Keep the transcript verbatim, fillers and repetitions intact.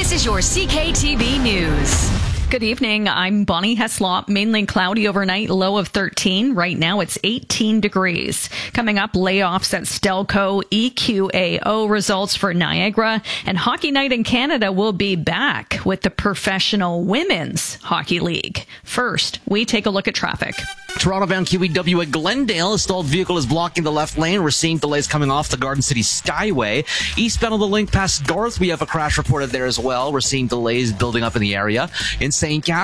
This is your C K T V News. Good evening. I'm Bonnie Heslop. Mainly cloudy overnight, low of thirteen. Right now it's eighteen degrees. Coming up, layoffs at Stelco, E Q A O results for Niagara, and Hockey Night in Canada will be back with the Professional Women's Hockey League. First, we take a look at traffic. Toronto-bound Q E W at Glendale. A stalled vehicle is blocking the left lane. We're seeing delays coming off the Garden City Skyway. Eastbound on the link past Garth, we have a crash reported there as well. We're seeing delays building up in the area. In Saint Catharines,